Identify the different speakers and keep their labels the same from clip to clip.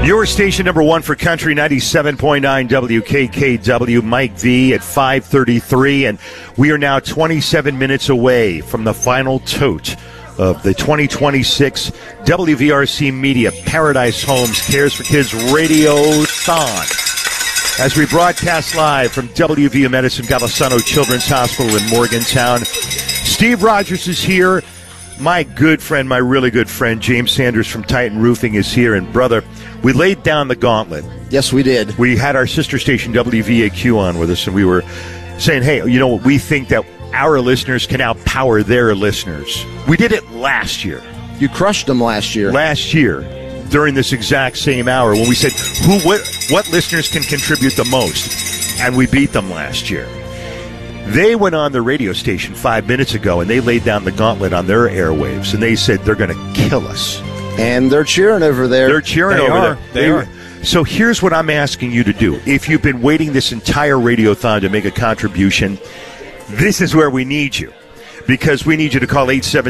Speaker 1: Your station number one for country, 97.9 WKKW, Mike V at 5:33, and we are now 27 minutes away from the final tote of the 2026 WVRC Media Paradise Homes Cares for Kids Radio-thon. As we broadcast live from WVU Medicine Golisano Children's Hospital in Morgantown, Steve Rogers is here. My good friend, my really good friend, James Sanders from Titan Roofing is here. And, brother, we laid down the gauntlet.
Speaker 2: Yes, we did.
Speaker 1: We had our sister station, WVAQ, on with us, and we were saying, hey, you know what, we think that our listeners can outpower their listeners. We did it last year.
Speaker 2: You crushed them last year.
Speaker 1: Last year, during this exact same hour, when we said, what listeners can contribute the most? And we beat them last year. They went on the radio station 5 minutes ago, and they laid down the gauntlet on their airwaves, and they said they're going to kill us.
Speaker 2: And they're cheering over there.
Speaker 1: They're cheering over there.
Speaker 3: They are.
Speaker 1: So here's what I'm asking you to do. If you've been waiting this entire radiothon to make a contribution, this is where we need you. Because we need you to call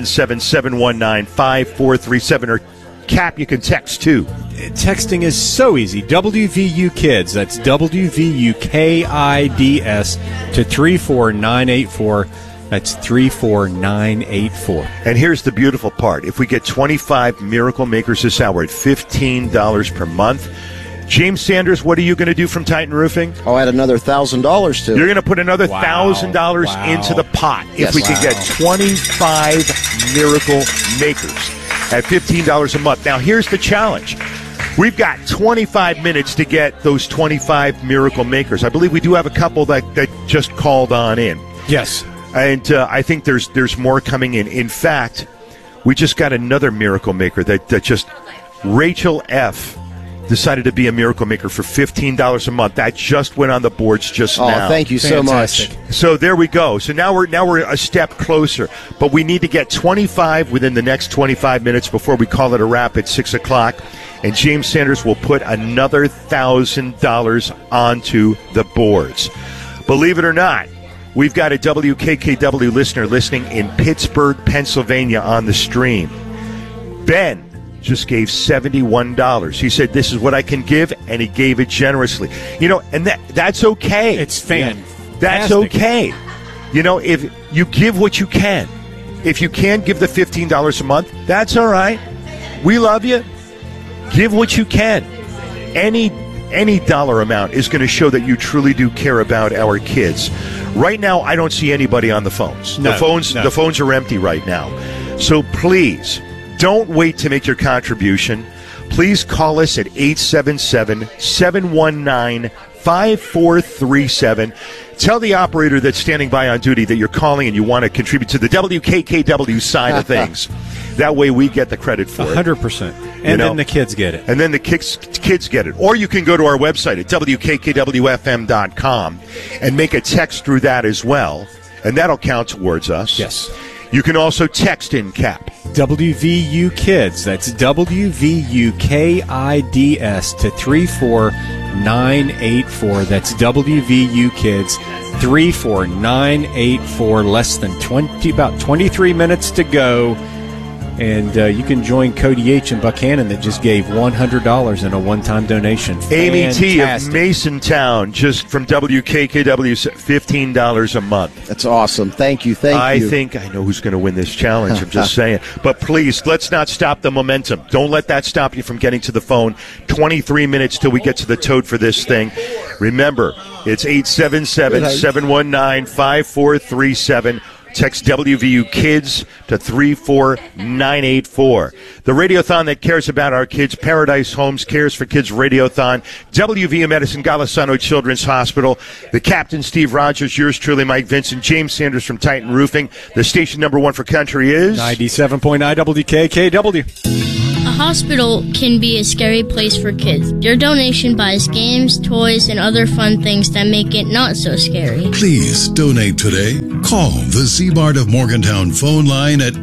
Speaker 1: 877-719-5437, or Cap, you can text too.
Speaker 3: Texting is so easy. WVU Kids, that's WVUKIDS to 34984. That's 34984.
Speaker 1: And here's the beautiful part. If we get 25 Miracle Makers this hour at $15 per month, James Sanders, what are you going to do from Titan Roofing?
Speaker 2: I'll add another $1,000 to it.
Speaker 1: You're going to put another $1,000 into the pot if we can get 25 Miracle Makers at $15 a month. Now, here's the challenge. We've got 25 minutes to get those 25 Miracle Makers. I believe we do have a couple that just called on in.
Speaker 3: Yes.
Speaker 1: And I think there's more coming in. In fact, we just got another Miracle Maker that just Rachel F. decided to be a Miracle Maker for $15 a month. That just went on the boards just now.
Speaker 2: Oh, thank you so much.
Speaker 1: So there we go. So now we're a step closer. But we need to get 25 within the next 25 minutes before we call it a wrap at 6 o'clock. And James Sanders will put another $1,000 onto the boards. Believe it or not, we've got a WKKW listener listening in Pittsburgh, Pennsylvania on the stream. Ben just gave $71. He said, this is what I can give, and he gave it generously. You know, and that's okay.
Speaker 3: It's fan.
Speaker 1: That's okay. You know, if you give what you can. If you can give the $15 a month, that's all right. We love you. Give what you can. Any dollar amount is going to show that you truly do care about our kids. Right now, I don't see anybody on the phones.
Speaker 3: No,
Speaker 1: the phones are empty right now. So please, don't wait to make your contribution. Please call us at 877-719-5437. Tell the operator that's standing by on duty that you're calling and you want to contribute to the WKKW side of things. That way we get the credit for it.
Speaker 3: 100%. And then the kids get it.
Speaker 1: And then the kids get it. Or you can go to our website at WKKWFM.com and make a text through that as well. And that'll count towards us.
Speaker 3: Yes.
Speaker 1: You can also text in, Cap.
Speaker 3: WVU Kids, that's WVUKIDS to 34984. That's WVU Kids, 34984. Less than about 23 minutes to go. And you can join Cody H. in Buchanan that just gave $100 in a one-time donation.
Speaker 1: Amy T. of Masontown, just from WKKW, $15 a month.
Speaker 2: That's awesome. Thank you.
Speaker 1: I think I know who's going to win this challenge. I'm just saying. But please, let's not stop the momentum. Don't let that stop you from getting to the phone. 23 minutes till we get to the toad for this thing. Remember, it's 877-719-5437. Text WVU Kids to 34984. The radiothon that cares about our kids, Paradise Homes Cares for Kids Radiothon, WVU Medicine Golisano Children's Hospital, the Captain Steve Rogers, yours truly Mike Vincent, James Sanders from Titan Roofing. The station number one for country is
Speaker 3: 97.9 WKKW.
Speaker 4: A hospital can be a scary place for kids. Your donation buys games, toys, and other fun things that make it not so scary.
Speaker 5: Please donate today. Call the C-Mart of Morgantown phone line at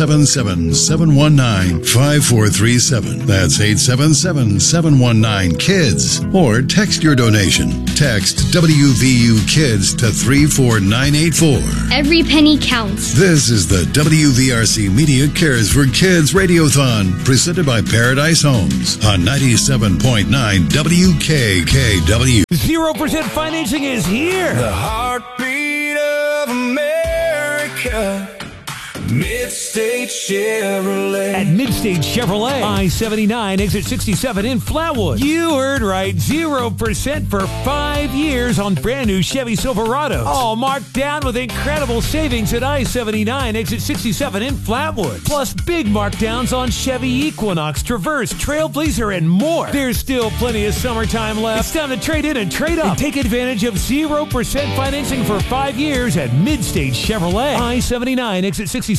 Speaker 5: 877-719-5437. That's 877-719-KIDS. Or text your donation. Text WVU Kids to 34984.
Speaker 6: Every penny counts.
Speaker 5: This is the WVRC Media Cares for Kids Radiothon, presented by Paradise Homes on 97.9 WKKW.
Speaker 6: 0% financing is here.
Speaker 7: The heartbeat of America. Midstate Chevrolet.
Speaker 6: At Midstate Chevrolet, I-79, exit 67 in Flatwood. You heard right, 0% for 5 years on brand new Chevy Silverados. All marked down with incredible savings at I-79, exit 67 in Flatwood. Plus big markdowns on Chevy Equinox, Traverse, Trailblazer, and more. There's still plenty of summertime left. It's time to trade in and trade up. And take advantage of 0% financing for 5 years at Midstate Chevrolet. I-79, exit 67